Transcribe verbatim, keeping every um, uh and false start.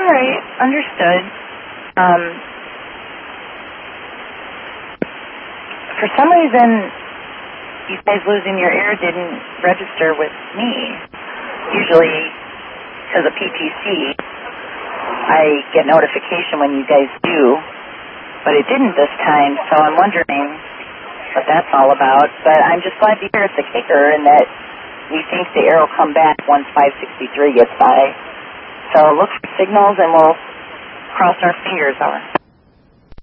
right, understood. Um, for some reason, you guys losing your air didn't register with me. Usually, as a P T C, I get notification when you guys do, but it didn't this time, so I'm wondering what that's all about. But I'm just glad to hear it's a kicker and that we think the air will come back once five sixty-three gets by. So look for signals and we'll cross our fingers on it.